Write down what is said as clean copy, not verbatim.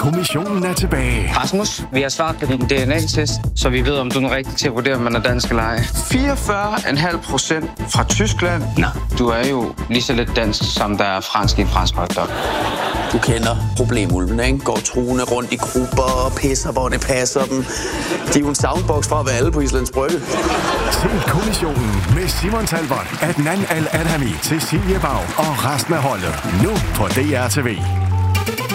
kommissionen er tilbage. Rasmus, vi har svaret på din DNA-test, så vi ved, om du er den rigtige til at vurdere, om man er dansk eller ej. 44,5% fra Tyskland. Nå, du er jo lige så lidt dansk, som der er fransk i en fransk hotdog. Du kender problemulvene, ikke? Går truende rundt i grupper og pisser, hvor det passer dem. De er jo en soundbox fra at være alle på Islands Brygge. Se kommissionen med Simon Talbot, Adnan Al-Adhami, Cecilie Bag og resten af holdet. Nu på DR TV.